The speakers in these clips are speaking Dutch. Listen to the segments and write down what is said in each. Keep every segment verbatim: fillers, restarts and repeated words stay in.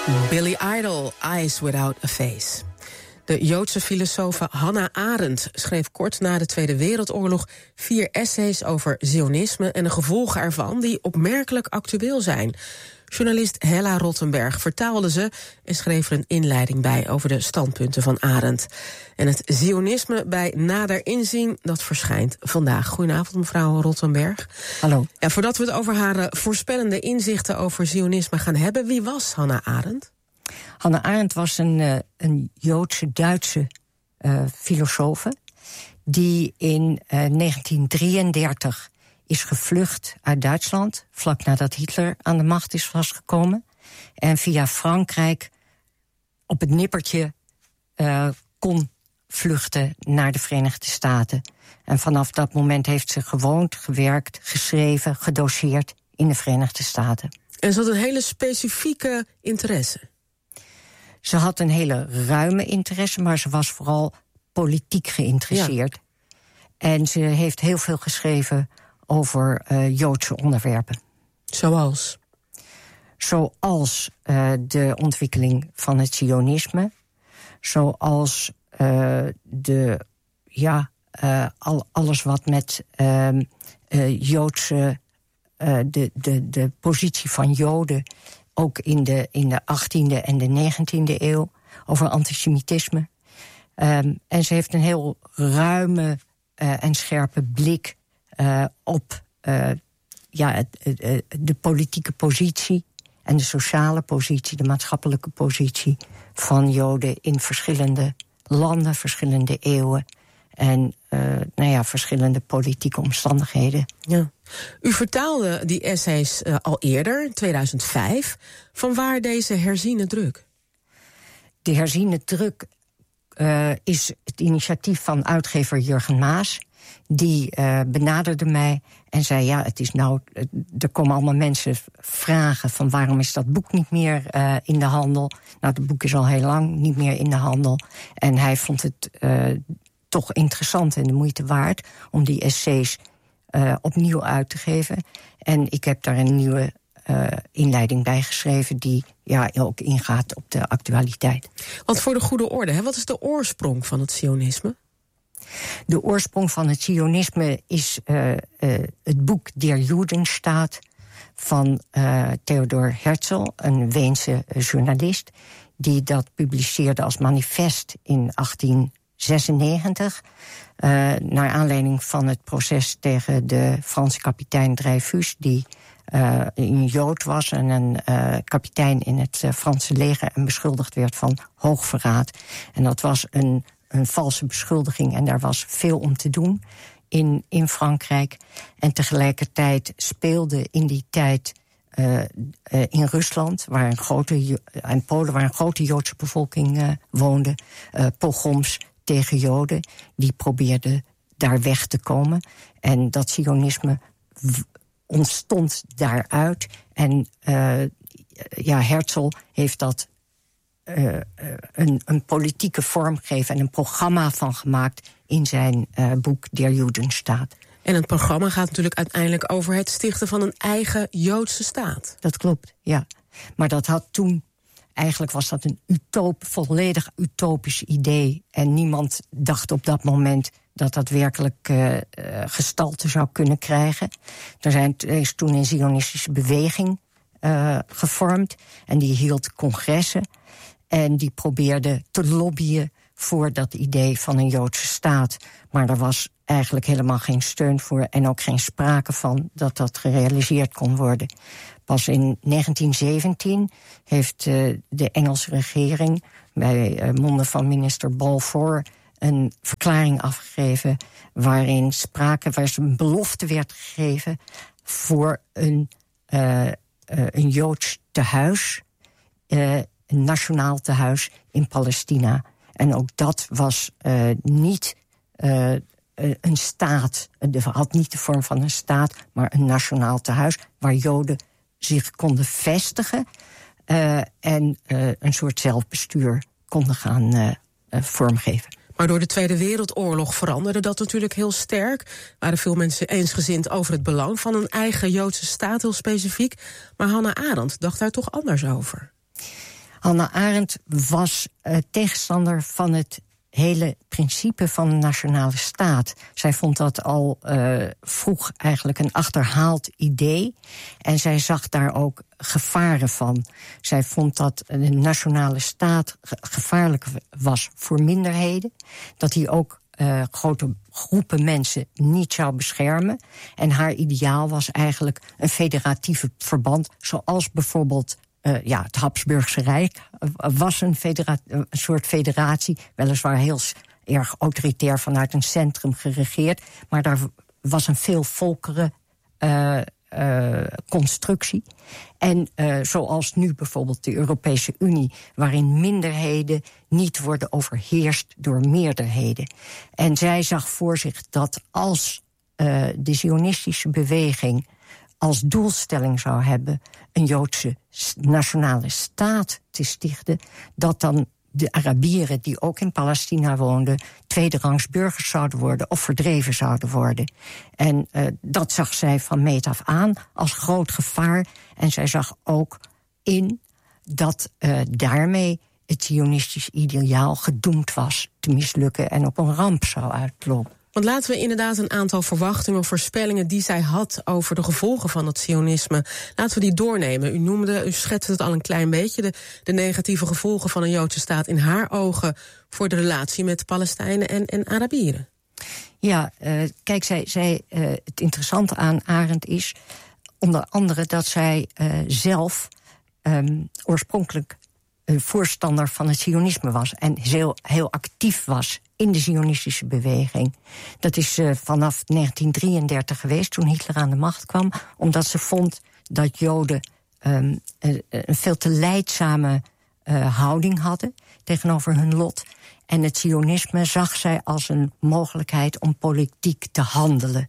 Billy Idol, Eyes Without a Face. De Joodse filosoof Hannah Arendt schreef kort na de Tweede Wereldoorlog vier essays over Zionisme en de gevolgen ervan die opmerkelijk actueel zijn. Journalist Hella Rottenberg vertaalde ze en schreef er een inleiding bij over de standpunten van Arendt. En het Zionisme bij nader inzien, dat verschijnt vandaag. Goedenavond, mevrouw Rottenberg. Hallo. Ja, voordat we het over haar uh, voorspellende inzichten over Zionisme gaan hebben, wie was Hannah Arendt? Hannah Arendt was een, uh, een Joodse Duitse uh, filosofe die in uh, negentien drieëndertig is gevlucht uit Duitsland, vlak nadat Hitler aan de macht is vastgekomen, en via Frankrijk op het nippertje uh, kon vluchten naar de Verenigde Staten. En vanaf dat moment heeft ze gewoond, gewerkt, geschreven, gedoseerd in de Verenigde Staten. En ze had een hele specifieke interesse. Ze had een hele ruime interesse, maar ze was vooral politiek geïnteresseerd. Ja. En ze heeft heel veel geschreven over uh, Joodse onderwerpen. Zoals? Zoals uh, de ontwikkeling van het Zionisme. Zoals uh, de, ja, uh, al, alles wat met uh, uh, Joodse, uh, de, de, de positie van Joden, ook in de, in de achttiende en de negentiende eeuw, over antisemitisme. Um, en ze heeft een heel ruime uh, en scherpe blik uh, op uh, ja, het, het, de politieke positie en de sociale positie, de maatschappelijke positie van Joden in verschillende landen, verschillende eeuwen en uh, nou ja, verschillende politieke omstandigheden. Ja. U vertaalde die essays uh, al eerder, in tweeduizend vijf. Vanwaar deze herziene druk? De herziene druk uh, is het initiatief van uitgever Jurgen Maas. Die uh, benaderde mij en zei, ja, het is nou, er komen allemaal mensen vragen van waarom is dat boek niet meer uh, in de handel. Nou, het boek is al heel lang niet meer in de handel. En hij vond het uh, toch interessant en de moeite waard om die essays uh, opnieuw uit te geven. En ik heb daar een nieuwe uh, inleiding bij geschreven die ja, ook ingaat op de actualiteit. Want voor de goede orde, hè, wat is de oorsprong van het Zionisme? De oorsprong van het Zionisme is uh, uh, het boek Der Judenstaat van uh, Theodor Herzl, een Weense journalist, die dat publiceerde als manifest in achttien zesennegentig... Uh, naar aanleiding van het proces tegen de Franse kapitein Dreyfus, die uh, een Jood was en een uh, kapitein in het uh, Franse leger en beschuldigd werd van hoogverraad. En dat was een een valse beschuldiging en daar was veel om te doen in, in Frankrijk. En tegelijkertijd speelde in die tijd uh, uh, in Rusland, waar een grote, en Polen, waar een grote Joodse bevolking uh, woonde, uh, pogroms tegen Joden. Die probeerden daar weg te komen. En dat Zionisme w- ontstond daaruit. En uh, ja, Herzl heeft dat Uh, uh, een, een politieke vorm gegeven en een programma van gemaakt in zijn uh, boek Der Judenstaat. En het programma gaat natuurlijk uiteindelijk over het stichten van een eigen Joodse staat. Dat klopt, ja. Maar dat had toen, eigenlijk was dat een utop, volledig utopisch idee. En niemand dacht op dat moment dat dat werkelijk uh, uh, gestalte zou kunnen krijgen. Er, zijn, er is toen een Zionistische beweging uh, gevormd en die hield congressen. En die probeerde te lobbyen voor dat idee van een Joodse staat. Maar er was eigenlijk helemaal geen steun voor en ook geen sprake van dat dat gerealiseerd kon worden. Pas in negentien zeventien heeft uh, de Engelse regering bij uh, monden van minister Balfour een verklaring afgegeven waarin sprake, waar een belofte werd gegeven voor een, uh, uh, een Joods tehuis, uh, een nationaal tehuis in Palestina. En ook dat was uh, niet uh, een staat, het had niet de vorm van een staat, maar een nationaal tehuis waar Joden zich konden vestigen uh, en uh, een soort zelfbestuur konden gaan uh, uh, vormgeven. Maar door de Tweede Wereldoorlog veranderde dat natuurlijk heel sterk. Waren veel mensen eensgezind over het belang van een eigen Joodse staat, heel specifiek. Maar Hannah Arendt dacht daar toch anders over. Hannah Arendt was uh, tegenstander van het hele principe van een nationale staat. Zij vond dat al uh, vroeg eigenlijk een achterhaald idee. En zij zag daar ook gevaren van. Zij vond dat een nationale staat gevaarlijk was voor minderheden. Dat die ook uh, grote groepen mensen niet zou beschermen. En haar ideaal was eigenlijk een federatieve verband, zoals bijvoorbeeld Uh, ja, het Habsburgse Rijk was een, federa- een soort federatie, weliswaar heel erg autoritair vanuit een centrum geregeerd, maar daar was een veel volkere uh, uh, constructie. En uh, zoals nu bijvoorbeeld de Europese Unie, waarin minderheden niet worden overheerst door meerderheden. En zij zag voor zich dat als uh, de Zionistische beweging als doelstelling zou hebben een Joodse nationale staat te stichten, dat dan de Arabieren die ook in Palestina woonden tweederangs burgers zouden worden of verdreven zouden worden. En uh, dat zag zij van meet af aan als groot gevaar. En zij zag ook in dat uh, daarmee het Zionistisch ideaal gedoemd was te mislukken en op een ramp zou uitlopen. Want laten we inderdaad een aantal verwachtingen of voorspellingen die zij had over de gevolgen van het sionisme, laten we die doornemen. U noemde, u schetste het al een klein beetje, de, de negatieve gevolgen van een Joodse staat in haar ogen voor de relatie met Palestijnen en, en Arabieren. Ja, uh, kijk, zij, zij, uh, het interessante aan Arendt is onder andere dat zij uh, zelf um, oorspronkelijk een voorstander van het sionisme was en heel, heel actief was in de Zionistische beweging. Dat is uh, vanaf negentien drieëndertig geweest, toen Hitler aan de macht kwam, omdat ze vond dat Joden um, een, een veel te lijdzame uh, houding hadden tegenover hun lot. En het Zionisme zag zij als een mogelijkheid om politiek te handelen.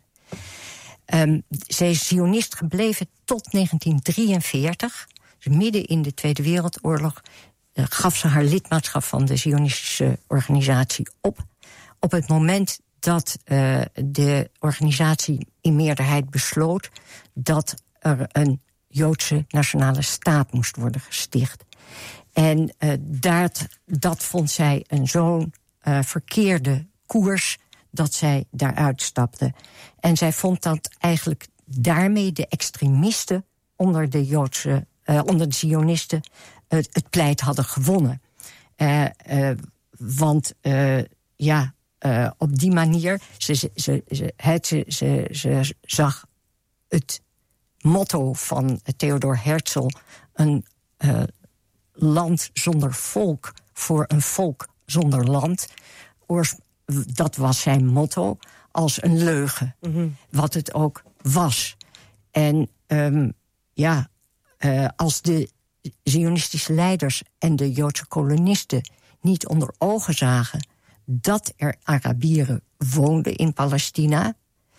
Um, zij is Zionist gebleven tot negentien drieënveertig, dus midden in de Tweede Wereldoorlog, uh, gaf ze haar lidmaatschap van de Zionistische organisatie op. Op het moment dat uh, de organisatie in meerderheid besloot dat er een Joodse nationale staat moest worden gesticht. En uh, dat, dat vond zij een zo'n uh, verkeerde koers dat zij daaruit stapte. En zij vond dat eigenlijk daarmee de extremisten onder de Joodse, uh, onder de Zionisten uh, het pleit hadden gewonnen. Uh, uh, want uh, ja, uh, op die manier, ze, ze, ze, ze, ze, ze zag het motto van Theodor Herzl, een uh, land zonder volk voor een volk zonder land. Oors, dat was zijn motto, als een leugen. Mm-hmm. Wat het ook was. En um, ja, uh, als de Zionistische leiders en de Joodse kolonisten niet onder ogen zagen dat er Arabieren woonden in Palestina,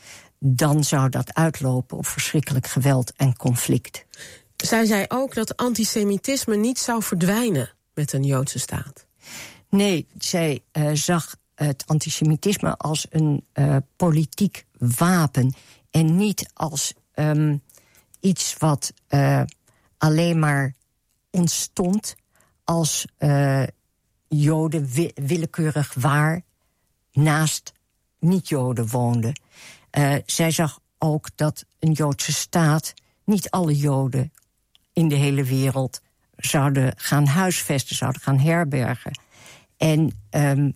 dan zou dat uitlopen op verschrikkelijk geweld en conflict. Zij zei ook dat antisemitisme niet zou verdwijnen met een Joodse staat. Nee, zij uh, zag het antisemitisme als een uh, politiek wapen en niet als um, iets wat uh, alleen maar ontstond als uh, Joden wi- willekeurig waar naast niet-Joden woonden. Uh, zij zag ook dat een Joodse staat niet alle Joden in de hele wereld zouden gaan huisvesten, zouden gaan herbergen. En um,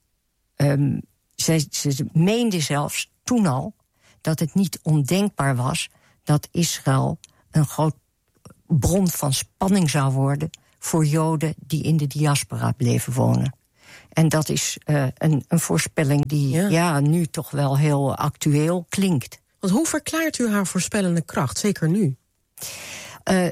um, zij, ze meende zelfs toen al dat het niet ondenkbaar was dat Israël een groot bron van spanning zou worden voor Joden die in de diaspora bleven wonen. En dat is uh, een, een voorspelling die ja. ja nu toch wel heel actueel klinkt. Want hoe verklaart u haar voorspellende kracht, zeker nu? Uh,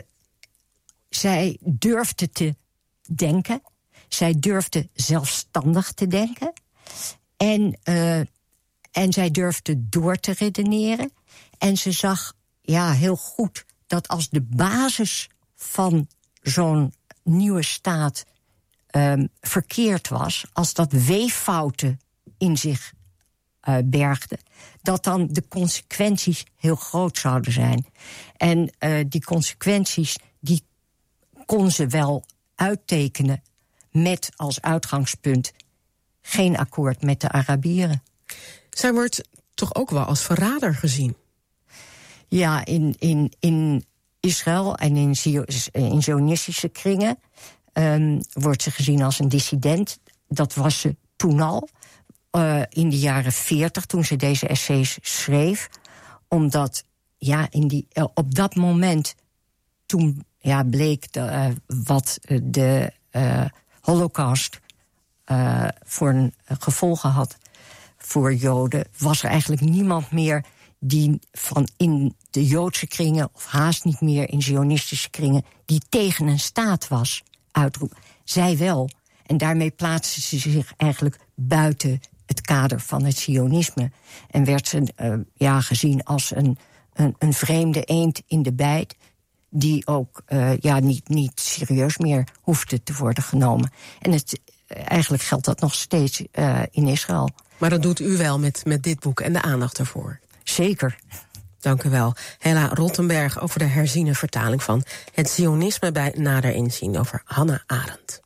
zij durfde te denken. Zij durfde zelfstandig te denken. En, uh, en zij durfde door te redeneren. En ze zag ja, heel goed dat als de basis van zo'n nieuwe staat um, verkeerd was, als dat weeffouten in zich uh, bergde, dat dan de consequenties heel groot zouden zijn. En uh, die consequenties die kon ze wel uittekenen met als uitgangspunt geen akkoord met de Arabieren. Zij wordt toch ook wel als verrader gezien? Ja, in, in, in Israël en in, in zionistische kringen um, wordt ze gezien als een dissident. Dat was ze toen al, uh, in de jaren veertig, toen ze deze essays schreef. Omdat, ja, in die, uh, op dat moment, toen ja, bleek de, uh, wat de uh, Holocaust uh, voor een, uh, gevolgen had voor Joden, was er eigenlijk niemand meer die van in de Joodse kringen, of haast niet meer in zionistische kringen, die tegen een staat was, uitroep. Zij wel. En daarmee plaatste ze zich eigenlijk buiten het kader van het zionisme. En werd ze uh, ja, gezien als een, een, een vreemde eend in de bijt, die ook uh, ja, niet, niet serieus meer hoefde te worden genomen. En het, eigenlijk geldt dat nog steeds uh, in Israël. Maar dat doet u wel met, met dit boek en de aandacht ervoor. Zeker. Dank u wel. Hella Rottenberg over de herziene vertaling van Het Zionisme bij nader inzien over Hannah Arendt.